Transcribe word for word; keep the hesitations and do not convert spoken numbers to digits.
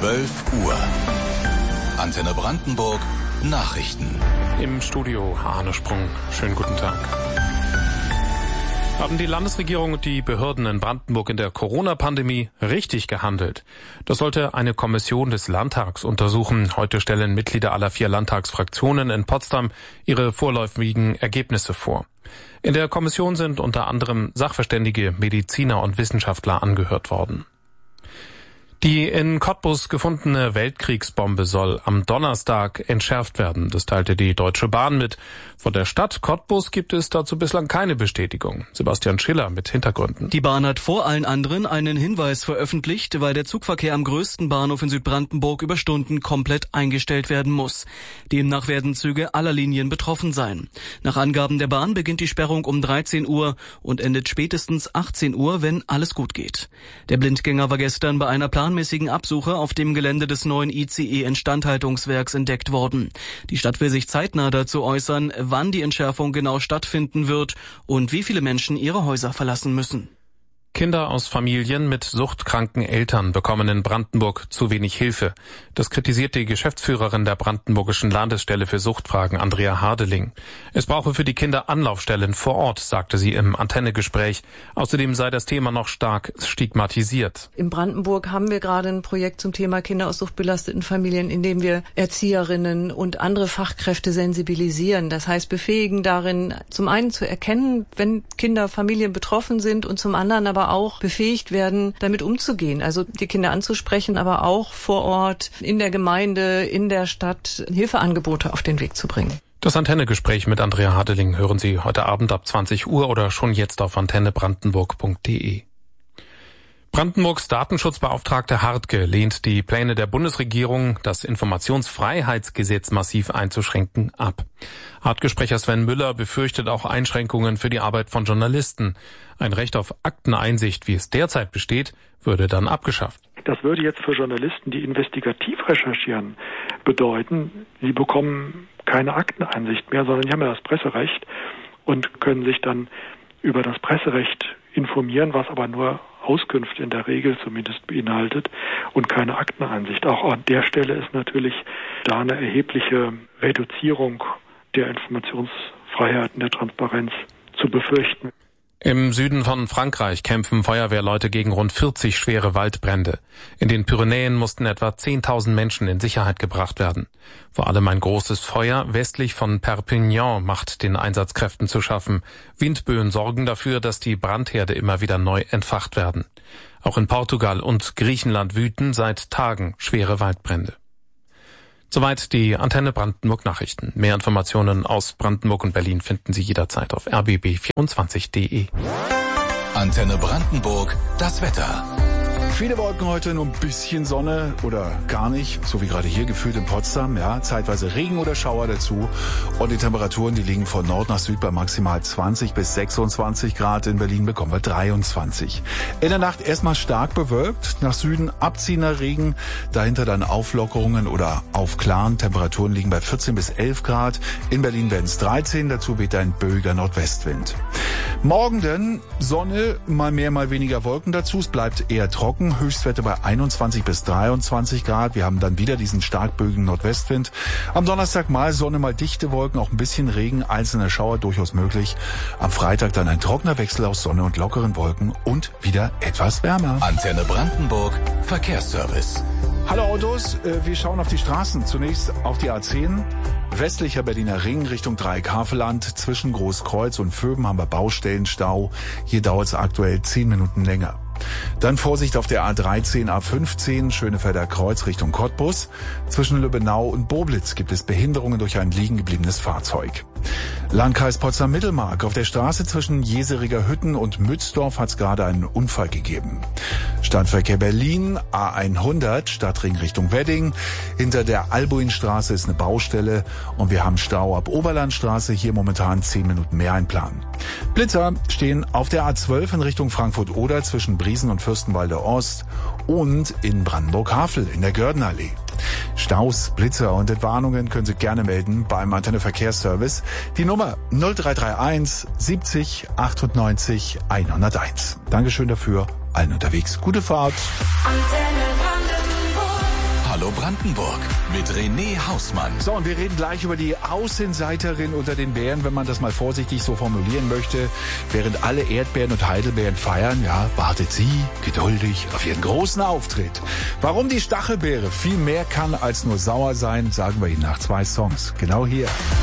zwölf Uhr. Antenne Brandenburg Nachrichten. Im Studio Arne Sprung. Schönen guten Tag. Haben die Landesregierung und die Behörden in Brandenburg in der Corona-Pandemie richtig gehandelt? Das sollte eine Kommission des Landtags untersuchen. Heute stellen Mitglieder aller vier Landtagsfraktionen in Potsdam ihre vorläufigen Ergebnisse vor. In der Kommission sind unter anderem Sachverständige, Mediziner und Wissenschaftler angehört worden. Die in Cottbus gefundene Weltkriegsbombe soll am Donnerstag entschärft werden. Das teilte die Deutsche Bahn mit. Von der Stadt Cottbus gibt es dazu bislang keine Bestätigung. Sebastian Schiller mit Hintergründen. Die Bahn hat vor allen anderen einen Hinweis veröffentlicht, weil der Zugverkehr am größten Bahnhof in Südbrandenburg über Stunden komplett eingestellt werden muss. Demnach werden Züge aller Linien betroffen sein. Nach Angaben der Bahn beginnt die Sperrung um dreizehn Uhr und endet spätestens achtzehn Uhr, wenn alles gut geht. Der Blindgänger war gestern bei einer Plan mäßigen Absuche auf dem Gelände des neuen I C E-Instandhaltungswerks entdeckt worden. Die Stadt will sich zeitnah dazu äußern, wann die Entschärfung genau stattfinden wird und wie viele Menschen ihre Häuser verlassen müssen. Kinder aus Familien mit suchtkranken Eltern bekommen in Brandenburg zu wenig Hilfe. Das kritisiert die Geschäftsführerin der Brandenburgischen Landesstelle für Suchtfragen, Andrea Hardeling. Es brauche für die Kinder Anlaufstellen vor Ort, sagte sie im Antennegespräch. Außerdem sei das Thema noch stark stigmatisiert. In Brandenburg haben wir gerade ein Projekt zum Thema Kinder aus suchtbelasteten Familien, in dem wir Erzieherinnen und andere Fachkräfte sensibilisieren. Das heißt, befähigen darin, zum einen zu erkennen, wenn Kinder, Familien betroffen sind und zum anderen aber auch befähigt werden, damit umzugehen. Also die Kinder anzusprechen, aber auch vor Ort, in der Gemeinde, in der Stadt Hilfeangebote auf den Weg zu bringen. Das Antennegespräch mit Andrea Hardeling hören Sie heute Abend ab zwanzig Uhr oder schon jetzt auf antenne brandenburg punkt de. Brandenburgs Datenschutzbeauftragte Hartke lehnt die Pläne der Bundesregierung, das Informationsfreiheitsgesetz massiv einzuschränken, ab. Hartke-Sprecher Sven Müller befürchtet auch Einschränkungen für die Arbeit von Journalisten. Ein Recht auf Akteneinsicht, wie es derzeit besteht, würde dann abgeschafft. Das würde jetzt für Journalisten, die investigativ recherchieren, bedeuten, sie bekommen keine Akteneinsicht mehr, sondern sie haben ja das Presserecht und können sich dann über das Presserecht informieren, was aber nur Auskünfte in der Regel zumindest beinhaltet und keine Akteneinsicht. Auch an der Stelle ist natürlich da eine erhebliche Reduzierung der Informationsfreiheit und der Transparenz zu befürchten. Im Süden von Frankreich kämpfen Feuerwehrleute gegen rund vierzig schwere Waldbrände. In den Pyrenäen mussten etwa zehntausend Menschen in Sicherheit gebracht werden. Vor allem ein großes Feuer westlich von Perpignan macht den Einsatzkräften zu schaffen. Windböen sorgen dafür, dass die Brandherde immer wieder neu entfacht werden. Auch in Portugal und Griechenland wüten seit Tagen schwere Waldbrände. Soweit die Antenne Brandenburg Nachrichten. Mehr Informationen aus Brandenburg und Berlin finden Sie jederzeit auf r b b vierundzwanzig punkt de. Antenne Brandenburg, das Wetter. Viele Wolken heute, nur ein bisschen Sonne oder gar nicht, so wie gerade hier gefühlt in Potsdam. Ja, zeitweise Regen oder Schauer dazu. Und die Temperaturen, die liegen von Nord nach Süd bei maximal zwanzig bis sechsundzwanzig Grad. In Berlin bekommen wir dreiundzwanzig. In der Nacht erstmal stark bewölkt, nach Süden abziehender Regen, dahinter dann Auflockerungen oder Aufklaren. Temperaturen liegen bei vierzehn bis elf Grad. In Berlin werden es dreizehn, dazu weht ein böiger Nordwestwind. Morgen dann Sonne, mal mehr, mal weniger Wolken dazu. Es bleibt eher trocken. Höchstwerte bei einundzwanzig bis dreiundzwanzig Grad. Wir haben dann wieder diesen stark böigen Nordwestwind. Am Donnerstag mal Sonne, mal dichte Wolken, auch ein bisschen Regen, einzelne Schauer durchaus möglich. Am Freitag dann ein trockener Wechsel aus Sonne und lockeren Wolken und wieder etwas wärmer. Antenne Brandenburg, Verkehrsservice. Hallo Autos, wir schauen auf die Straßen. Zunächst auf die A zehn. Westlicher Berliner Ring Richtung Dreieck-Havelland. Zwischen Großkreuz und Vöben haben wir Baustellenstau. Hier dauert es aktuell zehn Minuten länger. Dann Vorsicht auf der A dreizehn, A fünfzehn, Schönefelder Kreuz Richtung Cottbus. Zwischen Lübbenau und Boblitz gibt es Behinderungen durch ein liegen gebliebenes Fahrzeug. Landkreis Potsdam-Mittelmark. Auf der Straße zwischen Jeseriger Hütten und Mützdorf hat es gerade einen Unfall gegeben. Stadtverkehr Berlin, A hundert, Stadtring Richtung Wedding. Hinter der Albuinstraße ist eine Baustelle und wir haben Stau ab Oberlandstraße. Hier momentan zehn Minuten mehr einplanen. Blitzer stehen auf der A zwölf in Richtung Frankfurt-Oder zwischen Briesen und Fürstenwalde Ost und in Brandenburg-Havel in der Gördenallee. Staus, Blitzer und Entwarnungen können Sie gerne melden beim Antenne Verkehrsservice. Die Nummer null drei drei eins siebzig achtundneunzig hunderteins. Dankeschön dafür. Allen unterwegs. Gute Fahrt. Antenne Brandenburg. Hallo Brandenburg mit René Hausmann. So, und wir reden gleich über die Außenseiterin unter den Bären, wenn man das mal vorsichtig so formulieren möchte. Während alle Erdbeeren und Heidelbeeren feiern, ja, wartet sie geduldig auf ihren großen Auftritt. Warum die Stachelbeere viel mehr kann als nur sauer sein, sagen wir Ihnen nach zwei Songs. Genau hier.